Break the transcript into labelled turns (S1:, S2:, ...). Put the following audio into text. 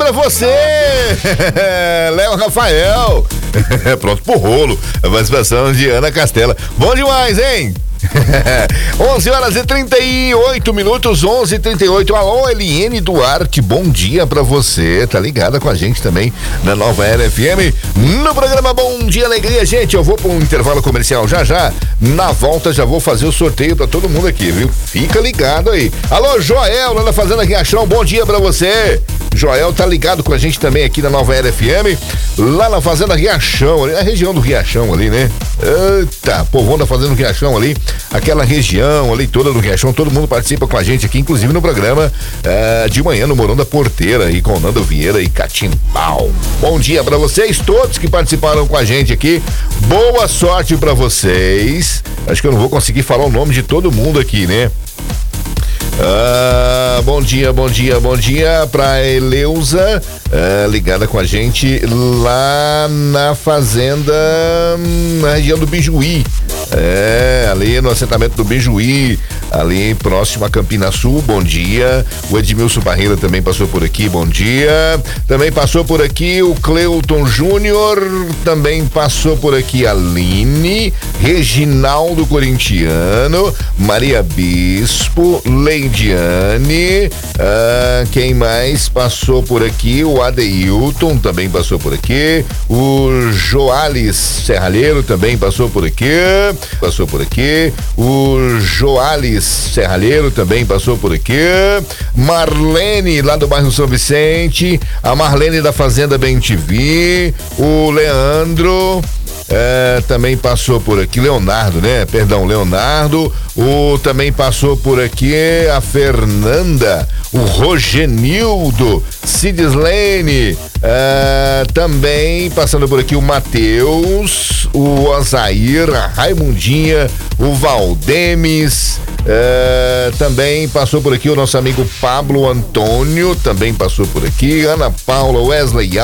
S1: pra você, Léo Rafael. Pronto pro rolo. A participação de Ana Castela. Bom demais, hein? 11h38, 11h38. Alô, Eliene Duarte, bom dia pra você. Tá ligada com a gente também na Nova Era FM, no programa Bom Dia Alegria. Gente, eu vou pra um intervalo comercial já. Na volta já vou fazer o sorteio pra todo mundo aqui, viu? Fica ligado aí. Alô, Joel, lá na Fazenda Riachão, bom dia pra você. Joel tá ligado com a gente também aqui na Nova Era FM, lá na Fazenda Riachão, ali, na região do Riachão ali, né? Eita, povão da Fazenda Riachão ali, aquela região ali toda do Riachão, todo mundo participa com a gente aqui, inclusive no programa de manhã no Morão da Porteira e com Nando Vieira e Catimbau. Bom dia pra vocês todos que participaram com a gente aqui, boa sorte pra vocês. Acho que eu não vou conseguir falar o nome de todo mundo aqui, né? Bom dia pra Eleusa, ligada com a gente lá na fazenda, na região do Bijuí, ali no assentamento do Bijuí, ali próximo a Campina Sul, bom dia. O Edmilson Barreira também passou por aqui, bom dia. Também passou por aqui o Cleuton Júnior, também passou por aqui a Aline, Reginaldo Corintiano, Maria Bispo, Leidiane, quem mais passou por aqui? O Adeilton também passou por aqui, o Joales Serralheiro também passou por aqui, o Joales Serralheiro também passou por aqui, Marlene lá do bairro São Vicente, a Marlene da Fazenda Bem TV, o Leandro também passou por aqui, Leonardo, também passou por aqui a Fernanda, o Rogenildo, Cidislene, também passando por aqui o Matheus, o Ozair, a Raimundinha, o Valdemes, também passou por aqui o nosso amigo Pablo Antônio, também passou por aqui, Ana Paula, Wesley